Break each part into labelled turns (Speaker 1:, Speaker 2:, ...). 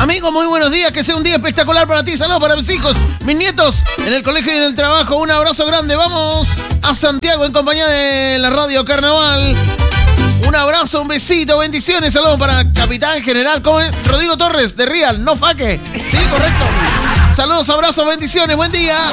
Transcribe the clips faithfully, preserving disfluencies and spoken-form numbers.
Speaker 1: Amigo, muy buenos días, que sea un día espectacular para ti. Saludos para mis hijos, mis nietos, en el colegio y en el trabajo. Un abrazo grande. Vamos a Santiago en compañía de la Radio Carnaval. Un abrazo, un besito, bendiciones. Saludos para Capitán General, ¿cómo es? Rodrigo Torres, de Real, no faque. Sí, correcto. Saludos, abrazos, bendiciones, buen día.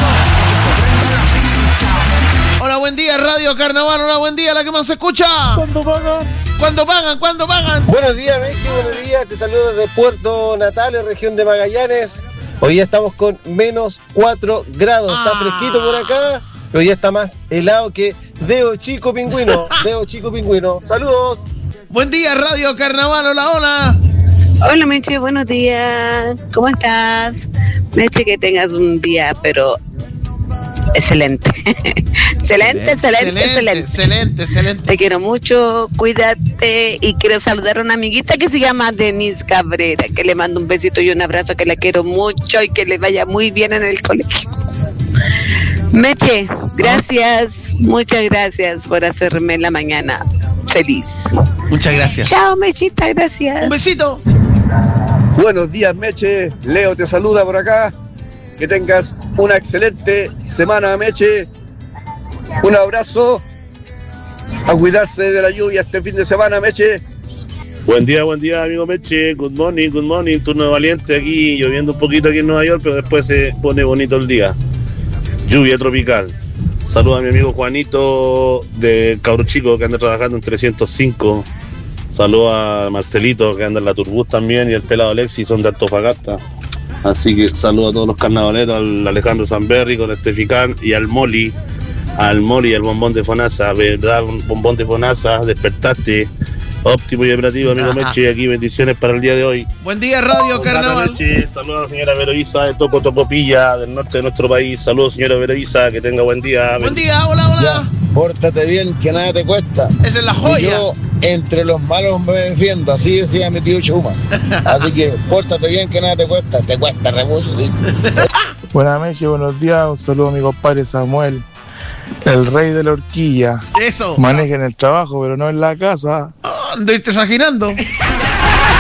Speaker 1: Hola, buen día, Radio Carnaval. Hola, buen día, la que más se escucha.
Speaker 2: ¿Cuándo pagan?
Speaker 1: ¿Cuándo pagan? ¿Cuándo pagan?
Speaker 2: Buenos días, Mechi, buenos días. Te saludo desde Puerto Natales, región de Magallanes. Hoy día estamos con menos cuatro grados.
Speaker 1: Ah.
Speaker 2: Está fresquito por acá, pero hoy día está más helado que Deo Chico Pingüino. Deo Chico Pingüino. Saludos.
Speaker 1: Buen día, Radio Carnaval. Hola, hola.
Speaker 3: Hola, Meche, buenos días. ¿Cómo estás? Meche, que tengas un día, pero excelente. excelente, excelente, excelente, excelente.
Speaker 1: Excelente, excelente.
Speaker 3: Te quiero mucho, cuídate. Y quiero saludar a una amiguita que se llama Denise Cabrera, que le mando un besito y un abrazo, que la quiero mucho y que le vaya muy bien en el colegio. Meche, gracias, muchas gracias por hacerme la mañana feliz.
Speaker 1: Muchas gracias.
Speaker 3: Chao, Mechita, gracias.
Speaker 1: Un besito.
Speaker 4: Buenos días, Meche. Leo te saluda por acá. Que tengas una excelente semana, Meche. Un abrazo. A cuidarse de la lluvia este fin de semana, Meche.
Speaker 5: Buen día, buen día, amigo Meche. Good morning, good morning. Turno de valiente aquí, lloviendo un poquito aquí en Nueva York, pero después se pone bonito el día. Lluvia tropical. Saludos a mi amigo Juanito de Cabro Chico, que anda trabajando en trescientos cinco. Saludos a Marcelito, que anda en la Turbus también, y el pelado Alexi, son de Antofagasta. Así que saludos a todos los carnavaleros, al Alejandro Sanberri con Esteficán y al Moli, al Moli, al bombón de Fonasa, ¿verdad? Bombón de Fonasa, despertaste. Óptimo y operativo, amigo
Speaker 1: Ajá.
Speaker 5: Meche, aquí bendiciones para el día de hoy.
Speaker 1: Buen día, Radio Carnaval.
Speaker 5: Meche, saludos a la señora Veroisa de Toco Tocopilla, del norte de nuestro país. Saludos, señora Veroisa, que tenga buen día.
Speaker 1: Buen día, hola, hola.
Speaker 2: Ya, pórtate bien, que nada te cuesta.
Speaker 1: Esa es la
Speaker 2: Y
Speaker 1: joya.
Speaker 2: yo, entre los malos me defiendo, así decía mi tío Chuma. Así que pórtate bien, que nada te cuesta. Te cuesta, rebuso. ¿Sí?
Speaker 6: Buenas noches, buenos días. Un saludo a mi compadre Samuel, el rey de la horquilla.
Speaker 1: Eso.
Speaker 6: Maneja en el trabajo, pero no en la casa.
Speaker 1: Oh, ¿anduviste imaginando?